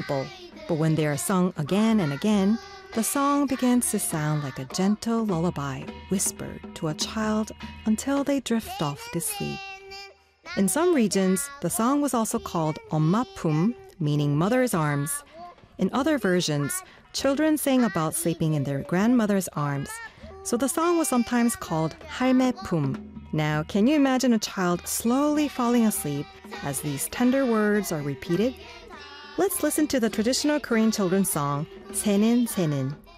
couple. But when they are sung again and again, the song begins to sound like a gentle lullaby whispered to a child until they drift off to sleep. In some regions, the song was also called 엄마 품, meaning mother's arms. In other versions, children sang about sleeping in their grandmother's arms, so the song was sometimes called 할매 품. Now, can you imagine a child slowly falling asleep as these tender words are repeated? Let's listen to the traditional Korean children's song, 새는 새는.